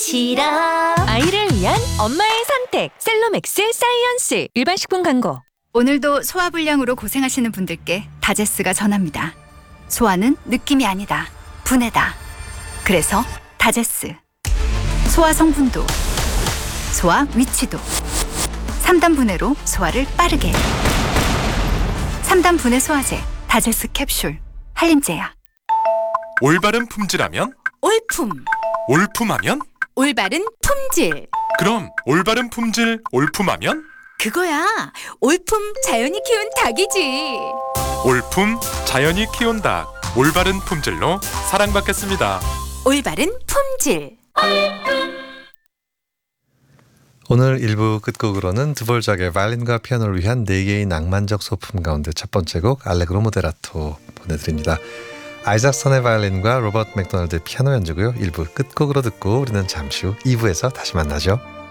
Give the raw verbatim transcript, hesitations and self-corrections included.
싫어. 아이를 위한 엄마의 선택 셀로맥스 사이언스. 일반 식품 광고. 오늘도 소화불량으로 고생하시는 분들께 다제스가 전합니다. 소화는 느낌이 아니다. 분해다. 그래서 다제스. 소화 성분도, 소화 위치도. 삼 단 분해로 소화를 빠르게. 삼 단 분해 소화제 다제스 캡슐. 한림제야. 올바른 품질하면? 올품. 올품하면? 올바른 품질. 그럼 올바른 품질 올품하면? 그거야. 올품 자연이 키운 닭이지. 올품 자연이 키운 닭. 올바른 품질로 사랑받겠습니다. 올바른 품질. 오늘 일 부 끝곡으로는 드볼작의 바이올린과 피아노를 위한 네 개의 낭만적 소품 가운데 첫 번째 곡 알레그로 모데라토 보내드립니다. 아이작슨의 바이올린과 로버트 맥도날드의 피아노 연주고요. 일 부 끝곡으로 듣고 우리는 잠시 후 이 부에서 다시 만나죠.